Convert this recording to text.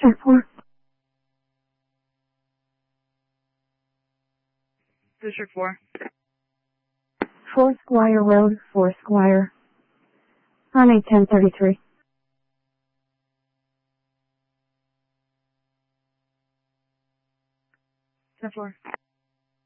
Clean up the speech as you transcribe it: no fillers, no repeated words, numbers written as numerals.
District 4. District 4. 4 Squire Road, 4 Squire. On 81033. 10-4.